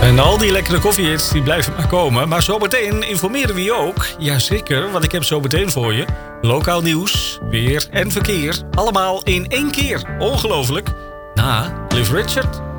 En al die lekkere koffiehits die blijven maar komen. Maar zometeen informeren we je ook. Jazeker, want ik heb zometeen voor je lokaal nieuws, weer en verkeer. Allemaal in één keer. Ongelooflijk. Na Cliff Richard.